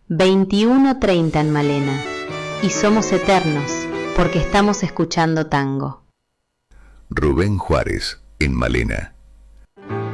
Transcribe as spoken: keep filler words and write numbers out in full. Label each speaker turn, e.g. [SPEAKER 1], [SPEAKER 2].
[SPEAKER 1] veintiuno treinta en Malena, y somos eternos porque estamos escuchando tango.
[SPEAKER 2] Rubén Juárez, en Malena.